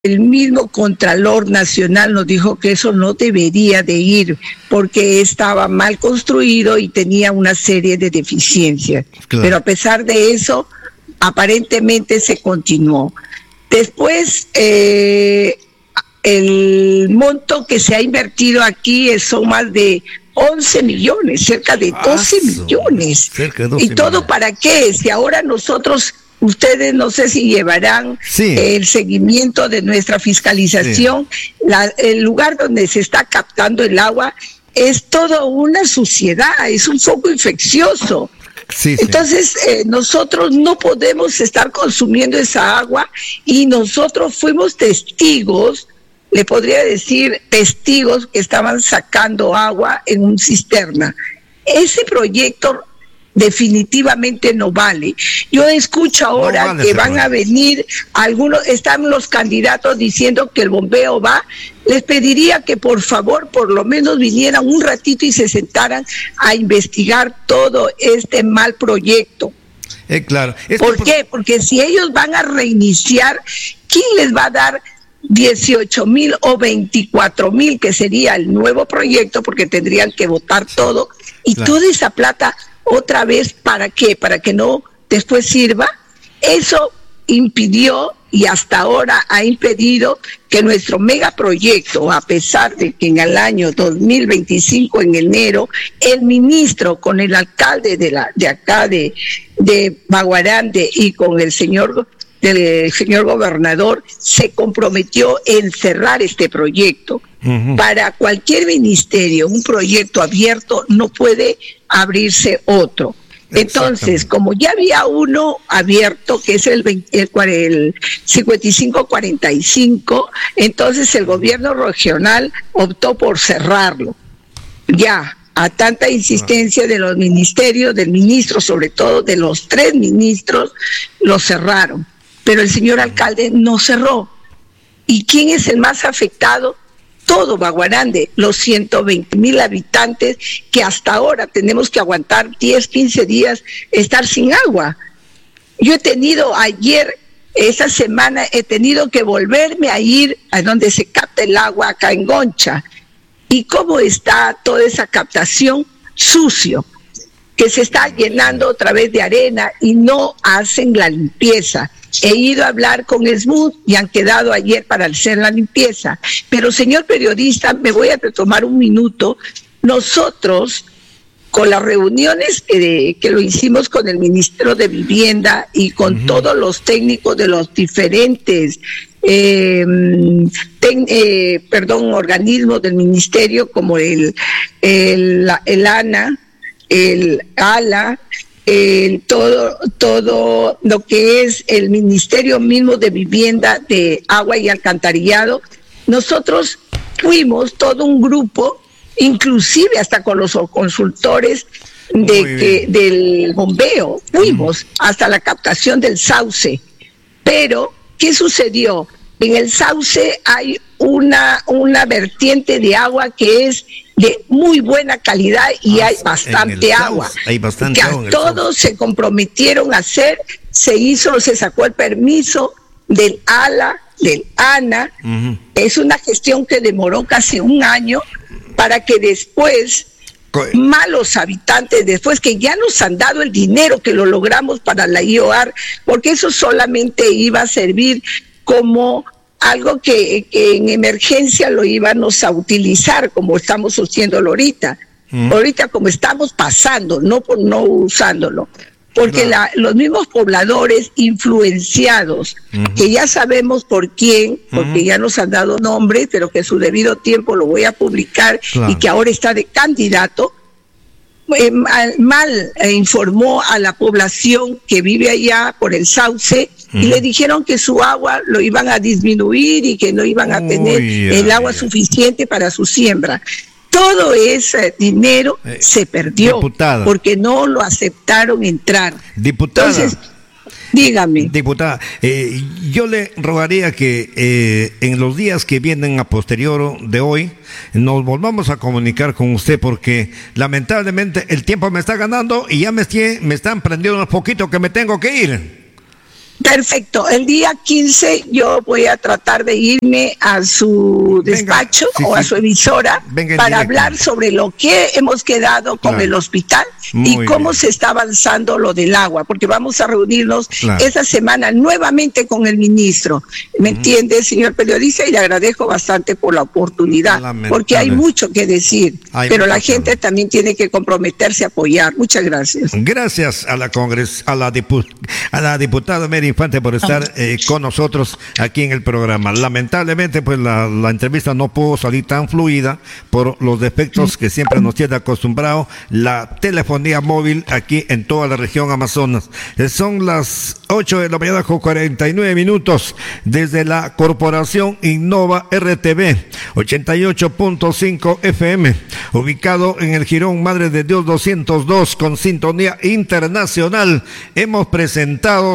El mismo Contralor Nacional nos dijo que eso no debería de ir porque estaba mal construido y tenía una serie de deficiencias. Claro. Pero a pesar de eso, aparentemente se continuó. Después, el monto que se ha invertido aquí son más de 11 millones, cerca de 12 millones. Cerca de 12 ¿Y todo millones. ¿Para qué? Si ahora ustedes no sé si llevarán el seguimiento de nuestra fiscalización, el lugar donde se está captando el agua es toda una suciedad, es un foco infeccioso. Entonces nosotros no podemos estar consumiendo esa agua y nosotros fuimos testigos, le podría decir testigos que estaban sacando agua en un cisterna. Ese proyecto definitivamente no vale. Yo escucho ahora que van a venir algunos, están los candidatos diciendo que el bombeo va. Les pediría que por favor por lo menos vinieran un ratito y se sentaran a investigar todo este mal proyecto. Claro. ¿Por qué? Porque si ellos van a reiniciar, ¿quién les va a dar 18,000 o 24,000, que sería el nuevo proyecto, porque tendrían que votar todo y toda esa plata otra vez? ¿Para qué? ¿Para que no después sirva? Eso impidió y hasta ahora ha impedido que nuestro megaproyecto, a pesar de que en el año 2025, en enero, el ministro con el alcalde de acá de Baguarande y con el señor gobernador se comprometió en cerrar este proyecto. Para cualquier ministerio, un proyecto abierto no puede abrirse otro. Entonces, como ya había uno abierto, que es el 5545, entonces el gobierno regional optó por cerrarlo. Ya, a tanta insistencia de los ministerios, del ministro, sobre todo de los 3 ministros, lo cerraron. Pero el señor alcalde no cerró. ¿Y quién es el más afectado? Todo Baguarande, los 120,000 habitantes que hasta ahora tenemos que aguantar 10, 15 días estar sin agua. Yo he tenido esa semana, he tenido que volverme a ir a donde se capta el agua acá en Goncha. ¿Y cómo está toda esa captación? Sucio, que se está llenando otra vez de arena y no hacen la limpieza. He ido a hablar con SMUD y han quedado ayer para hacer la limpieza. Pero, señor periodista, me voy a tomar un minuto. Nosotros, con las reuniones que lo hicimos con el ministro de Vivienda y con todos los técnicos de los diferentes organismos del ministerio, como el ANA, el ALA, todo lo que es el Ministerio mismo de Vivienda, de Agua y Alcantarillado, nosotros fuimos todo un grupo, inclusive hasta con los consultores del bombeo, fuimos hasta la captación del Sauce. Pero, ¿qué sucedió? En el Sauce hay una vertiente de agua que es de muy buena calidad y hay bastante agua. Hay bastante que agua. Todos se comprometieron a hacer, se sacó el permiso del ALA, del ANA. Es una gestión que demoró casi un año para que después malos habitantes, después que ya nos han dado el dinero que lo logramos para la IOAR, porque eso solamente iba a servir como algo que en emergencia lo íbamos a utilizar, como estamos haciéndolo ahorita. Ahorita como estamos pasando, no por no usándolo. Porque los mismos pobladores influenciados, que ya sabemos por quién, porque ya nos han dado nombre, pero que a su debido tiempo lo voy a publicar, y que ahora está de candidato, informó a la población que vive allá por el Sauce y le dijeron que su agua lo iban a disminuir y que no iban a tener el agua suficiente para su siembra. Todo ese dinero se perdió, diputada, porque no lo aceptaron entrar. Diputada, entonces, dígame. Diputada, yo le rogaría que en los días que vienen a posterior de hoy nos volvamos a comunicar con usted, porque lamentablemente el tiempo me está ganando y ya me están prendiendo un poquito que me tengo que ir. Perfecto. El día 15 yo voy a tratar de irme a su despacho a su emisora para hablar sobre lo que hemos quedado con el hospital y cómo se está avanzando lo del agua, porque vamos a reunirnos esta semana nuevamente con el ministro. ¿Me entiende, señor periodista? Y le agradezco bastante por la oportunidad, porque hay mucho que decir, pero la gente también tiene que comprometerse a apoyar. Muchas gracias. Gracias a la diputada Mary Infante por estar con nosotros aquí en el programa. Lamentablemente, pues la entrevista no pudo salir tan fluida por los defectos que siempre nos tiene acostumbrado la telefonía móvil aquí en toda la región Amazonas. Son las 8 de la mañana con 49 minutos desde la Corporación Innova RTV 88.5 FM, ubicado en el Jirón Madre de Dios 202 con sintonía internacional. Hemos presentado